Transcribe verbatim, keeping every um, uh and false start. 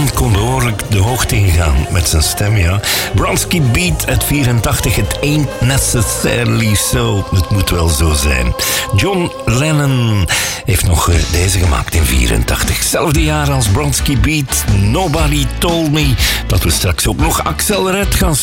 man kon behoorlijk de hoogte ingaan met zijn stem, ja. Bronski Beat uit vierentachtig, it ain't necessarily so. Het moet wel zo zijn. John Lennon heeft nog uh, deze gemaakt in vierentachtig. Hetzelfde jaar als Bronski Beat, Nobody Told Me dat we straks ook nog Axel Red gaan